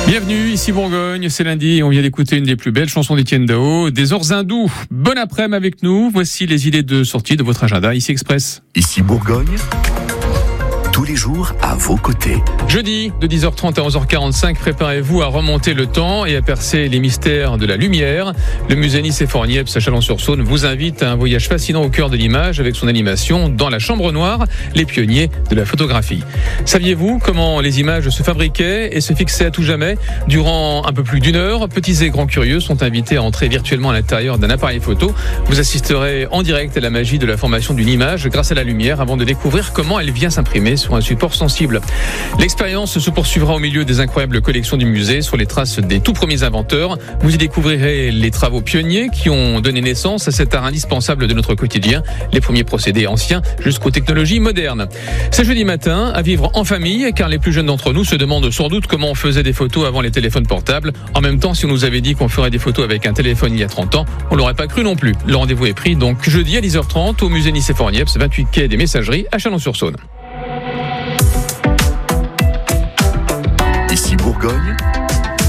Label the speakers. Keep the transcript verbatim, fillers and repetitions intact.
Speaker 1: Bienvenue, ici Bourgogne, c'est lundi et on vient d'écouter une des plus belles chansons d'Étienne Dao, Des Ors hindous. Bon après-midi avec nous, voici les idées de sortie de votre agenda, ici Express.
Speaker 2: Ici Bourgogne, tous les jours à vos côtés.
Speaker 1: Jeudi, de dix heures trente à onze heures quarante-cinq, préparez-vous à remonter le temps et à percer les mystères de la lumière. Le musée Nicéphore-Niepce à Chalon-sur-Saône vous invite à un voyage fascinant au cœur de l'image avec son animation dans la chambre noire, les pionniers de la photographie. Saviez-vous comment les images se fabriquaient et se fixaient à tout jamais? Durant un peu plus d'une heure, petits et grands curieux sont invités à entrer virtuellement à l'intérieur d'un appareil photo. Vous assisterez en direct à la magie de la formation d'une image grâce à la lumière avant de découvrir comment elle vient s'imprimer sur un support sensible. L'expérience se poursuivra au milieu des incroyables collections du musée sur les traces des tout premiers inventeurs. Vous y découvrirez les travaux pionniers qui ont donné naissance à cet art indispensable de notre quotidien, les premiers procédés anciens jusqu'aux technologies modernes. C'est jeudi matin, à vivre en famille, car les plus jeunes d'entre nous se demandent sans doute comment on faisait des photos avant les téléphones portables. En même temps, si on nous avait dit qu'on ferait des photos avec un téléphone il y a trente ans, on l'aurait pas cru non plus. Le rendez-vous est pris donc jeudi à dix heures trente au musée Nicéphore-Niepce, vingt-huit quai des Messageries à Chalon-sur-Saône.